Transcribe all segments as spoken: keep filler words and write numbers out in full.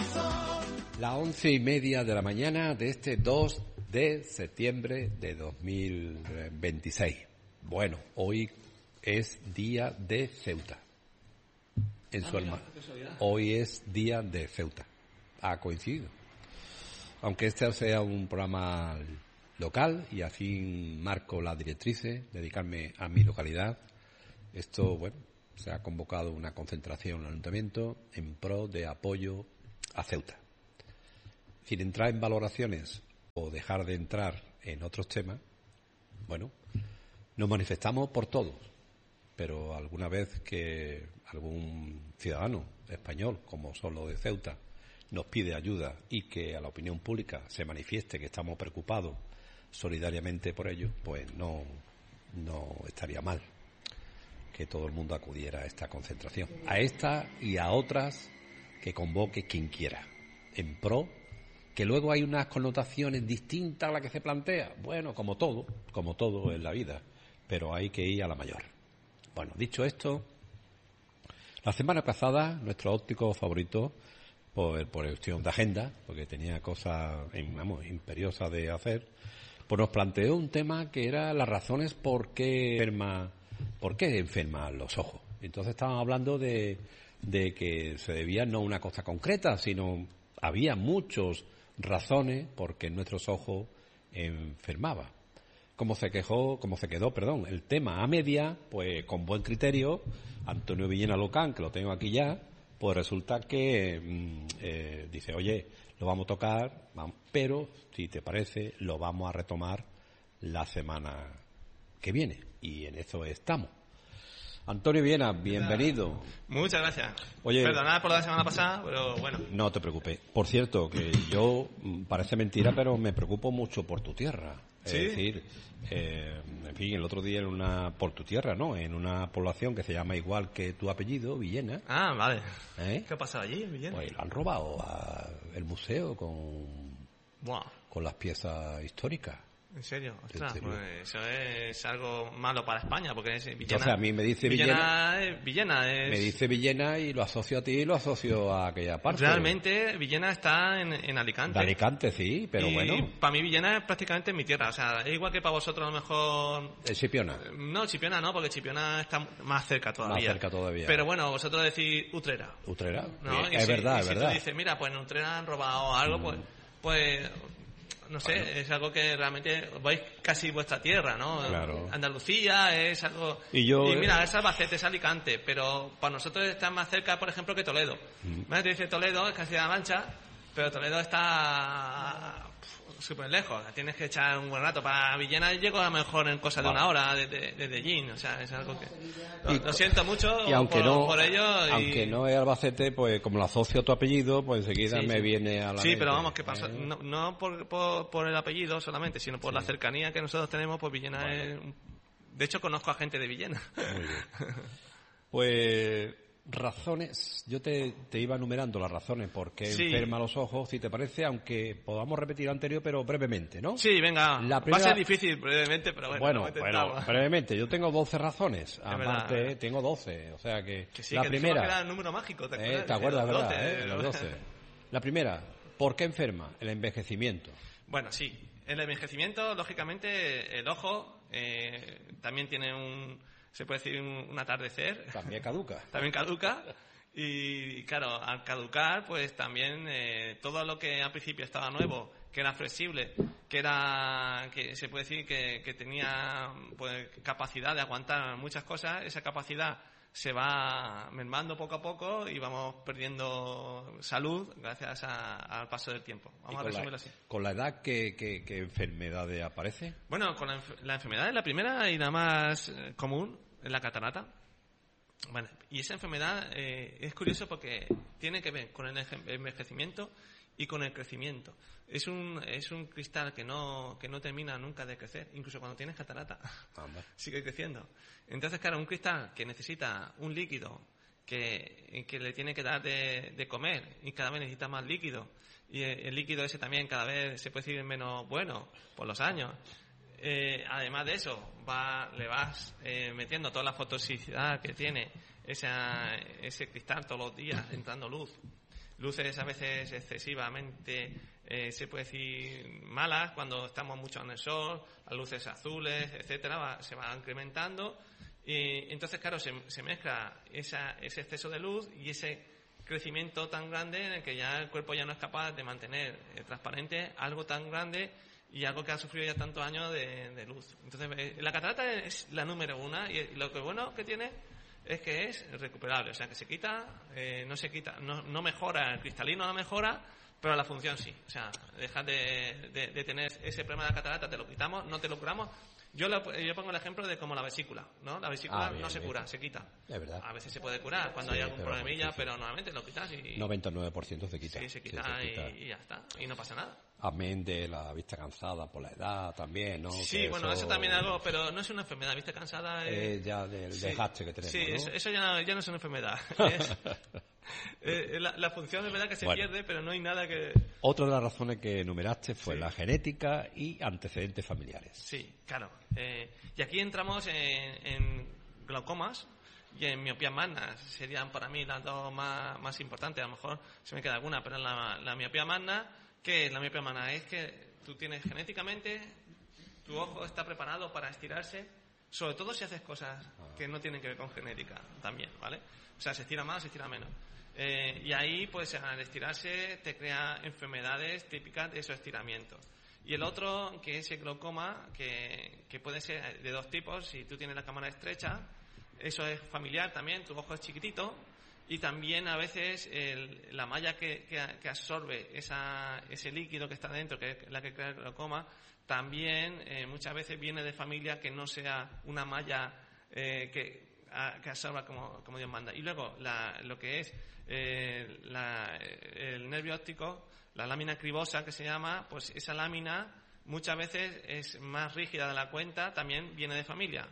Las once y media de la mañana de este dos de septiembre de dos mil veintiséis. Bueno, hoy es día de Ceuta. En su alma. Hoy es día de Ceuta. Ha coincidido. Aunque este sea un programa local y así marco las directrices, dedicarme a mi localidad, esto, bueno, se ha convocado una concentración en el ayuntamiento en pro de apoyo a Ceuta. Sin entrar en valoraciones o dejar de entrar en otros temas, bueno, nos manifestamos por todos, pero alguna vez que algún ciudadano español, como son los de Ceuta, nos pide ayuda y que a la opinión pública se manifieste que estamos preocupados solidariamente por ello, pues no, no estaría mal que todo el mundo acudiera a esta concentración, a esta y a otras que convoque quien quiera, en pro, que luego hay unas connotaciones distintas a las que se plantea, bueno, como todo, como todo en la vida, pero hay que ir a la mayor. Bueno, dicho esto, la semana pasada nuestro óptico favorito, por, por cuestión de agenda, porque tenía cosas, vamos, imperiosas de hacer, pues nos planteó un tema que era las razones por qué enferma, por qué enferman los ojos. Entonces estábamos hablando de, de que se debía no a una cosa concreta, sino había muchas razones por qué nuestros ojos enfermaban. Como se quejó, como se quedó, perdón, el tema a media, pues con buen criterio, Antonio Villena Locán, que lo tengo aquí ya, pues resulta que mm, eh, dice, oye, lo vamos a tocar, vamos, pero si te parece, lo vamos a retomar la semana que viene, y en eso estamos. Antonio Villena, bienvenido. Muchas gracias. Oye, perdonad por la semana pasada, pero bueno. No te preocupes. Por cierto, que yo, parece mentira, pero me preocupo mucho por tu tierra. ¿Sí? Es decir, eh, en fin, el otro día en una, por tu tierra, ¿no? En una población que se llama igual que tu apellido, Villena. Ah, vale. ¿Eh? ¿Qué ha pasado allí en Villena? Pues lo han robado al museo con, Buah. con las piezas históricas. ¿En serio? Ostras, ¿En serio? pues eso es algo malo para España, porque es Villena. Entonces a mí me dice Villena. Villena, es, Villena es... me dice Villena y lo asocio a ti y lo asocio a aquella parte. Realmente Villena está en, en Alicante. De Alicante, sí, pero y bueno. para mí Villena es prácticamente mi tierra, o sea, es igual que para vosotros a lo mejor... Es Chipiona. No, Chipiona no, porque Chipiona está más cerca todavía. Más cerca todavía. Pero bueno, vosotros decís Utrera. Utrera, ¿No? es si, verdad, y es si verdad. tú dices, mira, pues en Utrera han robado algo, Mm. pues... pues no sé, bueno. Es algo que realmente vais casi vuestra tierra, ¿no? Claro. Andalucía es algo... Y yo... Y mira, es Albacete, es Alicante, pero para nosotros está más cerca, por ejemplo, que Toledo. Mm. Me dice Toledo, es Castilla-La Mancha, pero Toledo está súper lejos. Tienes que echar un buen rato. Para Villena llego a lo mejor en cosa de vale. una hora desde de, de Allí, o sea, es algo que... Lo, lo siento mucho y aunque por, no, por ello. Y... Aunque no es Albacete, pues como lo asocio a tu apellido, pues enseguida sí, me sí. viene a la Sí, mente. pero vamos, que pasa, ¿Eh? no, no por, por, por el apellido solamente, sino por sí. la cercanía que nosotros tenemos, pues Villena vale. es... De hecho, conozco a gente de Villena. Muy bien. Pues... razones, yo te, te iba enumerando las razones por qué sí. enferma los ojos, si te parece, aunque podamos repetir lo anterior, pero brevemente, ¿no? Sí, venga, la primera... va a ser difícil brevemente, pero bueno. Bueno, bueno brevemente, yo tengo doce razones, aparte verdad. tengo doce, o sea que, que sí, la que primera... Que era el número mágico, ¿te acuerdas? Eh, ¿Te acuerdas, los verdad? doce, Eh, los doce. La primera, ¿por qué enferma? El envejecimiento. Bueno, sí, el envejecimiento, lógicamente, el ojo eh, también tiene un, se puede decir, un, un atardecer. También caduca. También caduca. Y claro, al caducar, pues también eh, todo lo que al principio estaba nuevo, que era flexible, que era, que se puede decir que, que tenía pues capacidad de aguantar muchas cosas, esa capacidad se va mermando poco a poco y vamos perdiendo salud gracias a, al paso del tiempo. Vamos a resumirlo la, así. ¿Con la edad qué, qué, qué enfermedades aparece? Bueno, con la, la enfermedad, la primera y la más eh, común es la catarata. Bueno, y esa enfermedad eh, es curioso porque tiene que ver con el envejecimiento y con el crecimiento. Es un es un cristal que no que no termina nunca de crecer, incluso cuando tienes catarata. Anda. Sigue creciendo. Entonces, claro, un cristal que necesita un líquido que, que le tiene que dar de, de comer y cada vez necesita más líquido y el, el líquido ese también cada vez se puede decir menos bueno por los años. Eh, además de eso, va, le vas eh, metiendo toda la fototoxicidad que tiene esa, ese cristal todos los días, entrando luz. luces a veces excesivamente, eh, se puede decir, malas, cuando estamos mucho en el sol, las luces azules, etcétera, va, se van incrementando. Y entonces, claro, se, se mezcla esa, ese exceso de luz y ese crecimiento tan grande en el que ya el cuerpo ya no es capaz de mantener eh, transparente algo tan grande y algo que ha sufrido ya tantos años de, de luz. Entonces, eh, la catarata es la número una y lo que bueno que tiene es que es recuperable, o sea, que se quita, eh, no se quita, no, no mejora, el cristalino no mejora, pero la función sí. O sea, dejas de, de, de tener ese problema de la catarata, te lo quitamos, no te lo curamos. Yo, lo, yo pongo el ejemplo de como la vesícula, ¿no? La vesícula ah, bien, no se bien. cura, se quita. Es verdad. A veces se puede curar cuando sí, hay algún pero problemilla, sí, sí. pero normalmente lo quitas y... noventa y nueve por ciento se quita. Sí, se quita, sí, se quita. Y, y ya está, y no pasa nada. Amén de la vista cansada por la edad también, ¿no? Sí, que bueno, eso... eso también es algo, pero no es una enfermedad, vista cansada es... Eh, ya del sí, desgaste que tenemos, Sí, ¿no? eso, eso ya, ya no es una enfermedad. es, eh, la, la función es verdad que se bueno. pierde, pero no hay nada que... Otra de las razones que enumeraste fue sí. la genética y antecedentes familiares. Sí, claro. Eh, y aquí entramos en, en glaucomas y en miopías magnas. Serían para mí las dos más, más importantes. A lo mejor se me queda alguna, pero en la, la miopía magna, ¿qué es la miopía magna? Es que tú tienes genéticamente, tu ojo está preparado para estirarse, sobre todo si haces cosas que no tienen que ver con genética también, ¿vale? O sea, se estira más, se estira menos. Eh, y ahí, pues, al estirarse te crea enfermedades típicas de esos estiramientos. Y el otro, que es el glaucoma, que, que puede ser de dos tipos. Si tú tienes la cámara estrecha, eso es familiar también, tu ojo es chiquitito. Y también a veces el, la malla que, que, que absorbe esa, ese líquido que está dentro, que es la que crea el glaucoma, también eh, muchas veces viene de familia que no sea una malla eh, que, a, que absorba como, como Dios manda. Y luego la, lo que es eh, la, el nervio óptico, la lámina cribosa que se llama, pues esa lámina muchas veces es más rígida de la cuenta, también viene de familia.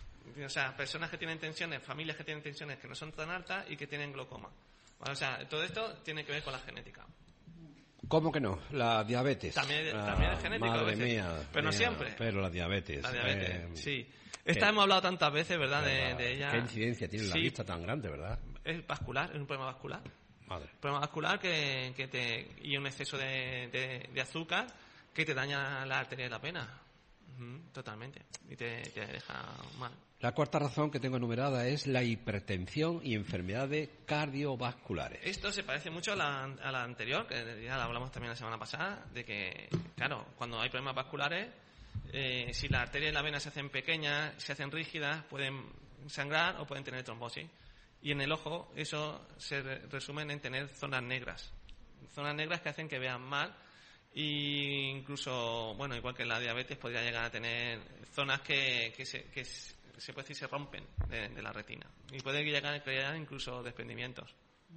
O sea, personas que tienen tensiones, familias que tienen tensiones que no son tan altas y que tienen glaucoma. Bueno, o sea, todo esto tiene que ver con la genética. ¿Cómo que no? La diabetes. También, ah, también es genética madre a veces, mía, pero no mía, siempre. Pero la diabetes. La diabetes, eh, sí. Esta hemos hablado tantas veces, ¿verdad? ¿verdad? De, de ella. ¿Qué incidencia tiene sí. la vista tan grande, verdad? Es vascular, es un problema vascular. Madre. Un problema vascular que, que te, y un exceso de, de, de azúcar que te daña la arteria de la vena. Uh-huh, totalmente. Y te, te deja mal. La cuarta razón que tengo enumerada es la hipertensión y enfermedades cardiovasculares. Esto se parece mucho a la, a la anterior, que ya la hablamos también la semana pasada, de que, claro, cuando hay problemas vasculares, eh, si la arteria y la vena se hacen pequeñas, se hacen rígidas, pueden sangrar o pueden tener trombosis. Y en el ojo eso se re- resume en tener zonas negras. Zonas negras que hacen que vean mal. Y incluso, bueno, igual que la diabetes, podría llegar a tener zonas que, que, se, que se puede decir se rompen de, de la retina. Y puede llegar a crear incluso desprendimientos.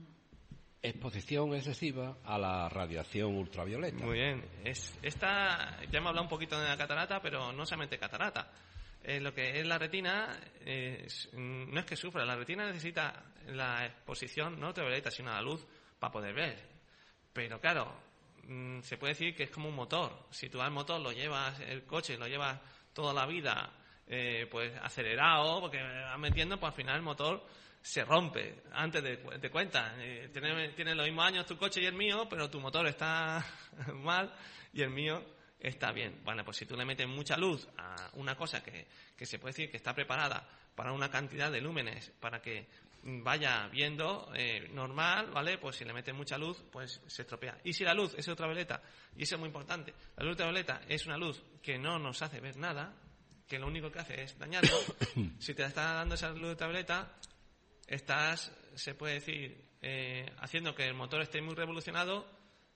Exposición excesiva a la radiación ultravioleta. Muy bien. Es, esta, ya hemos hablado un poquito de la catarata, pero no solamente catarata. Eh, lo que es la retina, eh, no es que sufra. La retina necesita la exposición no ultravioleta, sino la luz para poder ver. Pero claro, se puede decir que es como un motor. Si tú al motor lo llevas, el coche lo llevas toda la vida eh, pues acelerado, porque vas metiendo, pues al final el motor se rompe antes de, de cuenta. Eh, tiene, tiene los mismos años tu coche y el mío, pero tu motor está mal y el mío está bien. Bueno, pues si tú le metes mucha luz a una cosa que, que se puede decir que está preparada para una cantidad de lúmenes, para que vaya viendo eh, normal, ¿vale? Pues si le metes mucha luz, pues se estropea. Y si la luz es ultravioleta, y eso es muy importante, la luz ultravioleta es una luz que no nos hace ver nada, que lo único que hace es dañarlo. Si te está dando esa luz ultravioleta, estás, se puede decir, eh, haciendo que el motor esté muy revolucionado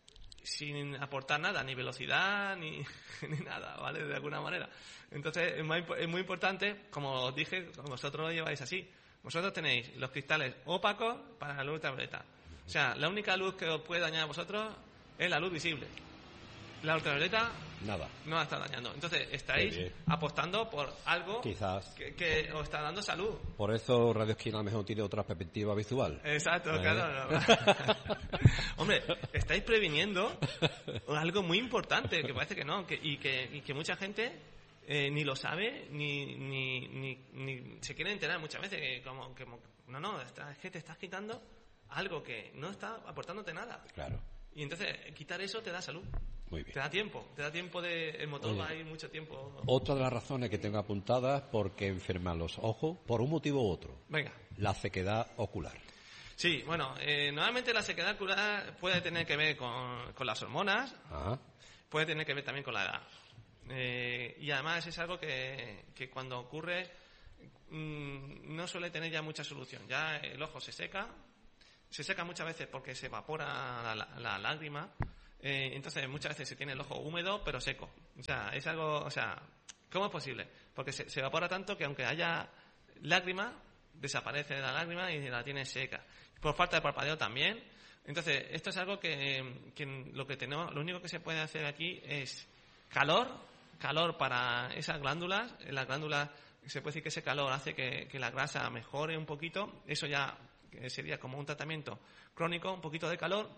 sin aportar nada, ni velocidad, ni, ni nada, ¿vale? De alguna manera. Entonces, es muy, es muy importante, como os dije, vosotros lo lleváis así. Vosotros tenéis los cristales opacos para la luz ultravioleta. O sea, la única luz que os puede dañar a vosotros es la luz visible. La ultravioleta nada no la está dañando. Entonces, estáis apostando por algo quizás que, que os está dando salud. Por eso Radio Esquina a lo mejor tiene otra perspectiva visual. Exacto, ¿Eh? claro. No. Hombre, estáis previniendo algo muy importante, que parece que no, que, y, que, y que mucha gente eh, ni lo sabe, ni, ni, ni, ni se quiere enterar muchas veces. Que como, que, no, no, está, es que te estás quitando algo que no está aportándote nada. Claro. Y entonces, quitar eso te da salud. Muy bien. Te da tiempo, te da tiempo de... El motor Oye, va a ir mucho tiempo... Otra de las razones que tengo apuntadas porque enferman los ojos, por un motivo u otro. Venga. La sequedad ocular. Sí, bueno, eh, normalmente la sequedad ocular puede tener que ver con, con las hormonas, Ajá. puede tener que ver también con la edad. Eh, y además es algo que, que cuando ocurre mmm, no suele tener ya mucha solución. Ya el ojo se seca, se seca muchas veces porque se evapora la, la, la lágrima. Eh, entonces muchas veces se tiene el ojo húmedo pero seco. O sea, es algo, o sea, ¿cómo es posible? Porque se, se evapora tanto que aunque haya lágrima, desaparece la lágrima y la tiene seca. Por falta de parpadeo también. Entonces, esto es algo que, que lo que tenemos, lo único que se puede hacer aquí es calor, calor para esas glándulas. Las glándulas, se puede decir que ese calor hace que, que la grasa mejore un poquito. Eso ya sería como un tratamiento crónico, un poquito de calor.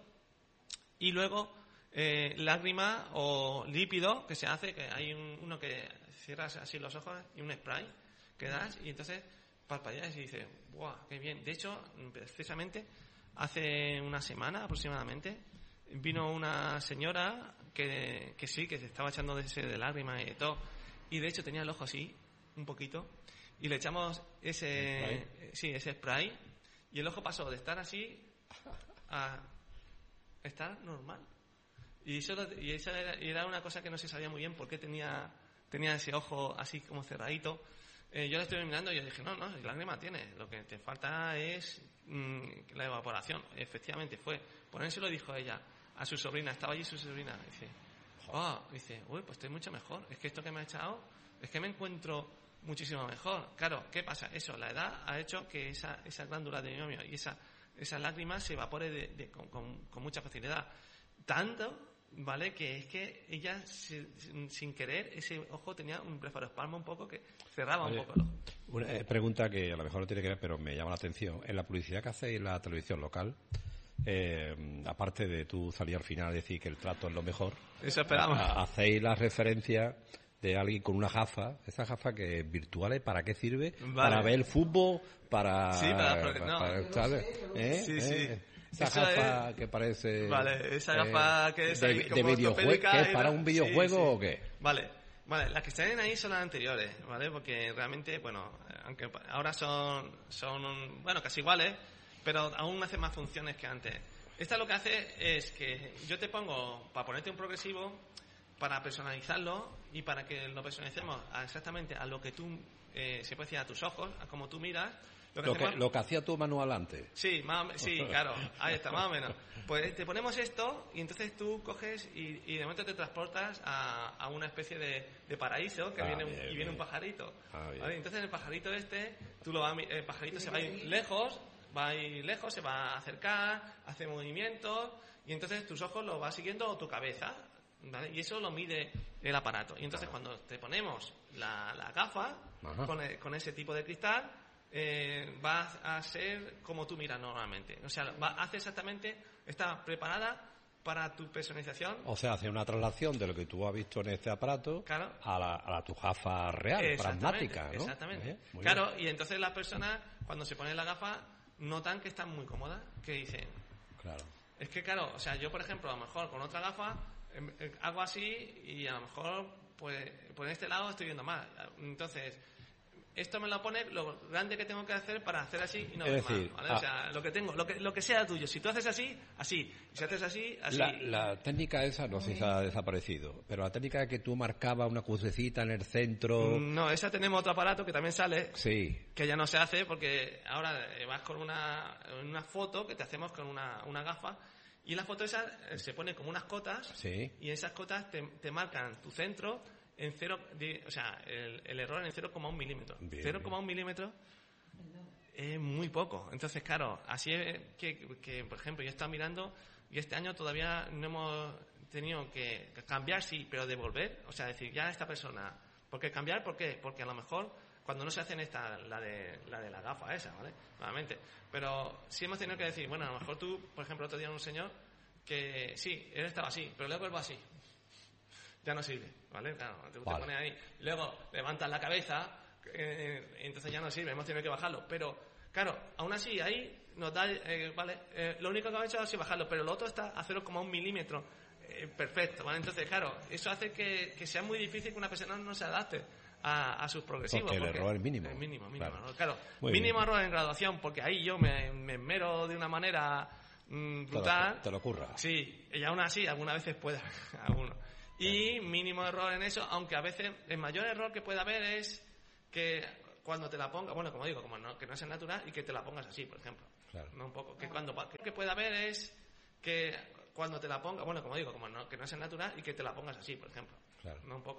Y luego, eh, lágrima o lípido que se hace, que hay un, uno que cierras así los ojos y un spray que das y entonces parpadeas y dices, ¡guau, qué bien! De hecho, precisamente, hace una semana aproximadamente, vino una señora que, que sí, que se estaba echando de, ese, de lágrimas y de todo, y de hecho tenía el ojo así, un poquito, y le echamos ese, sí, ese spray, y el ojo pasó de estar así a estar normal. Y eso, y esa era, era una cosa que no se sabía muy bien por qué tenía, tenía ese ojo así como cerradito. Eh, yo la estoy mirando y yo dije, no, no, lágrima tiene, lo que te falta es mmm, la evaporación. Efectivamente fue, ponérselo, dijo ella, a su sobrina, estaba allí su sobrina, dice, oh, dice, uy, pues estoy mucho mejor, es que esto que me ha echado, es que me encuentro muchísimo mejor. Claro, ¿qué pasa? Eso, la edad ha hecho que esa, esa glándula de binomio y esa, esa lágrima se evapore de, de, con, con, con mucha facilidad. Tanto... ¿Vale? Que es que ella, sin, sin querer, ese ojo tenía un blefaroespasmo un poco que cerraba Oye, un poco el ojo. Una eh, pregunta que a lo mejor no tiene que ver, pero me llama la atención. En la publicidad que hacéis en la televisión local, eh, aparte de tú salir al final y decir que el trato es lo mejor, eso esperamos. A, hacéis la referencia de alguien con una gafa, esa gafa que es virtual, ¿para qué sirve? Vale. Para ver el fútbol, para... Sí, para... para, no, para no sé, ¿eh? Sí, ¿eh? sí. Esa Eso gafa es... que parece... Vale, esa gafa eh, que es de, ahí de como videojuego, ¿que es para era... un videojuego sí, sí. o qué? Vale, vale, las que están ahí son las anteriores, ¿vale? Porque realmente, bueno, aunque ahora son, son bueno, casi iguales, pero aún hacen más funciones que antes. Esta lo que hace es que yo te pongo, para ponerte un progresivo, para personalizarlo y para que lo personalicemos a exactamente a lo que tú, eh, se puede decir, a tus ojos, a cómo tú miras. Lo que, Lo que, hacemos... lo que hacía tu manual antes. Sí, más o... sí, claro, ahí está, más o menos. Pues te ponemos esto y entonces tú coges y, y de momento te transportas a, a una especie de, de paraíso que ah, viene un, bien, y viene bien. un pajarito. Ah, ¿vale? Entonces el pajarito este, tú lo va, el pajarito se va a ir lejos, va a ir lejos, se va a acercar, hace movimientos y entonces tus ojos lo va siguiendo tu cabeza, ¿vale? Y eso lo mide el aparato. Y entonces cuando te ponemos la, la gafa con, el, con ese tipo de cristal, Eh, va a ser como tú miras normalmente. O sea, va, hace exactamente, está preparada para tu personalización. O sea, hace una traslación de lo que tú has visto en este aparato claro. a, la, a la tu gafa real, pragmática, ¿no? Exactamente. ¿Eh? Claro, bien. Y entonces las personas, cuando se ponen la gafa, notan que están muy cómodas, que dicen... Claro. Es que, claro, o sea, yo, por ejemplo, a lo mejor con otra gafa, eh, hago así y a lo mejor, pues, pues en este lado estoy viendo más. Entonces... Esto me lo pone lo grande que tengo que hacer para hacer así y no ver más, ¿vale? Ah, o sea, lo que tengo, lo que, lo que sea tuyo. Si tú haces así, así. Y si haces así, así. La, la técnica esa no sé si ha desaparecido, pero la técnica de que tú marcabas una crucecita en el centro... No, esa tenemos otro aparato que también sale, sí. Que ya no se hace porque ahora vas con una, una foto que te hacemos con una, una gafa y la foto esa se pone como unas cotas, sí. Y esas cotas te, te marcan tu centro en cero, o sea, el, el error en cero coma uno milímetros. cero coma uno milímetros es muy poco. Entonces, claro, así es que, que, por ejemplo, yo he estado mirando y este año todavía no hemos tenido que cambiar, sí, pero devolver, o sea, decir, ya esta persona, ¿por qué cambiar? ¿Por qué? Porque a lo mejor cuando no se hacen esta, la de la de la gafa esa, ¿vale? Nuevamente. Pero sí hemos tenido que decir, bueno, a lo mejor tú, por ejemplo, otro día un señor que sí, él estaba así, pero luego él va así. Ya no sirve, ¿vale? Claro, te, vale. te pones ahí. Luego levantas la cabeza, eh, entonces ya no sirve, hemos tenido que bajarlo. Pero, claro, aún así, ahí nos da, eh, vale, eh, lo único que hemos hecho ha sido bajarlo, pero lo otro está a cero coma uno milímetros, eh, perfecto, ¿vale? Entonces, claro, eso hace que, que sea muy difícil que una persona no se adapte a, a sus progresivos. Porque el porque error es mínimo. Es mínimo, mínimo, Claro, ¿no? Claro, muy mínimo bien. error en graduación, porque ahí yo me, me esmero de una manera mm, brutal. Te lo, te lo curra. Sí, y aún así, algunas veces puede haber alguno. Y mínimo error en eso, aunque a veces el mayor error que puede haber es que cuando te la pongas, bueno, como digo, como no, que no es el natural y que te la pongas así, por ejemplo. Claro. No un poco. Que cuando que puede haber es que cuando te la pongas, bueno, como digo, como no, que no es el natural y que te la pongas así, por ejemplo. Claro. No un poco.